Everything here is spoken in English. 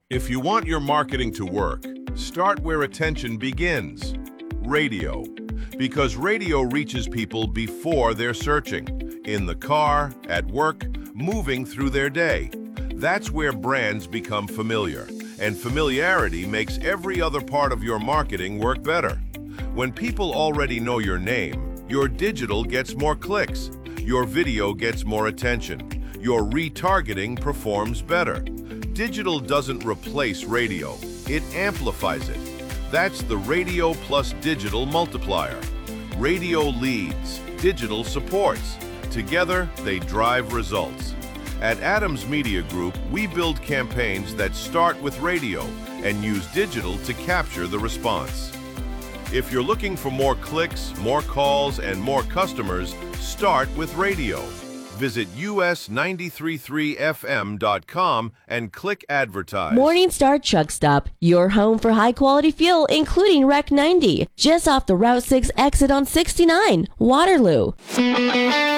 If you want your marketing to work, start where attention begins. Radio. Because radio reaches people before they're searching. In the car, at work, moving through their day. That's where brands become familiar. And familiarity makes every other part of your marketing work better. When people already know your name, your digital gets more clicks. Your video gets more attention. Your retargeting performs better. Digital doesn't replace radio, it amplifies it. That's the radio plus digital multiplier. Radio leads, digital supports. Together, they drive results. At Adams Media Group, we build campaigns that start with radio and use digital to capture the response. If you're looking for more clicks, more calls, and more customers, start with radio. Visit us933fm.com and click advertise. Morningstar Truck Stop, your home for high-quality fuel, including Rec 90, just off the Route 6 exit on 69, Waterloo.